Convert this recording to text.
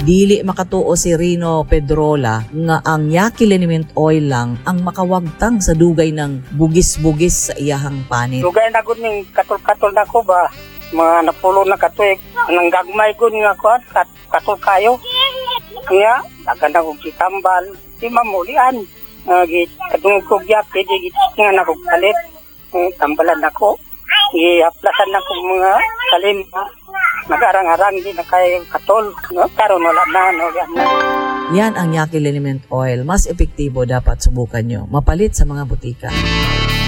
Dili makatuo si Rino Pedrola nga ang Yaqui Liniment Oil lang ang makawagtang sa dugay ng bugis-bugis sa iyahang panit. Dugay na gud ning katul-katul nako ba, mga napulo na katuig, nang gagmay gud nga ko katul kayo. Kaya dagan ako kitambal, di mamulian. Kadungog ko Yaqui, di nga nako palit. Tambalan ako. Iaplasan ako mga salim. Nag-arang-arang din na kay katol. Karon wala na. Yan ang Yaqui Liniment Oil. Mas epektibo, dapat subukan nyo. Mapalit sa mga butika.